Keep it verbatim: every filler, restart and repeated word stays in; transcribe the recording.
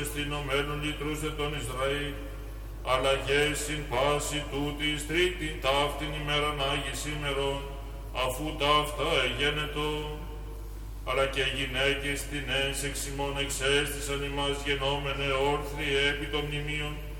εστινομένων λυτρούσε τον Ισραήλ, αλλαγές συν πάση τούτης τρίτην ταύτην ημέραν Άγης σήμερον, αφού ταύτα εγένετο, αλλά και γυναίκες τινές εξ ημών εξέστησαν ημάς γενόμενε όρθροι επί των μνημείων,